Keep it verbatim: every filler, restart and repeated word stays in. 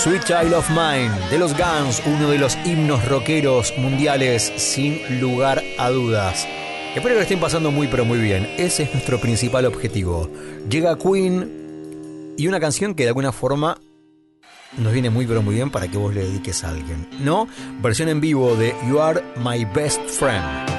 Sweet Child of Mine de los Guns, uno de los himnos rockeros mundiales sin lugar a dudas. Espero que lo estén pasando muy pero muy bien. Ese es nuestro principal objetivo. Llega Queen y una canción que de alguna forma nos viene muy pero muy bien para que vos le dediques a alguien, ¿no? Versión en vivo de You Are My Best Friend.